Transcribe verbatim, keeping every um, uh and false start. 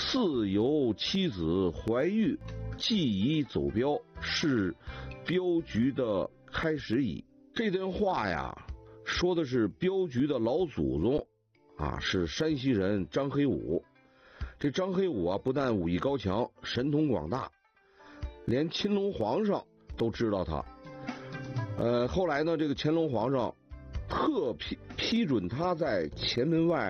自由妻子怀孕，既已走镖，是镖局的开始矣。这段话呀，说的是镖局的老祖宗啊，是山西人张黑武。这张黑武啊，不但武艺高强，神通广大，连乾隆皇上都知道他。呃，后来呢，这个乾隆皇上特批批准他在前门外